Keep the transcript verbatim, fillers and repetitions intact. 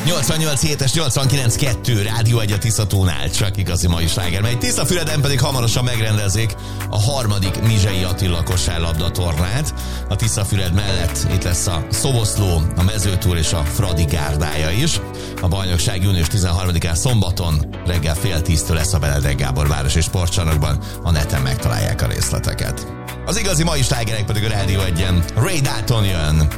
nyolcvannyolc hétes, nyolcvankilenc kettő Rádió egy a Tiszatónál, csak igazi mai sláger, mely Tiszafüreden pedig hamarosan megrendezik a harmadik Mizsei Attila kosárlabda tornát. A Tiszafüred mellett itt lesz a Szoboszló, a Mezőtúr és a Fradi gárdája is. A bajnokság június tizenharmadikán szombaton reggel fél tíztől lesz a Benedek Gábor városi sportcsarnokban, a neten megtalálják a részleteket. Az igazi mai slágerek pedig a Rádió egyen. Ray Dalton jön.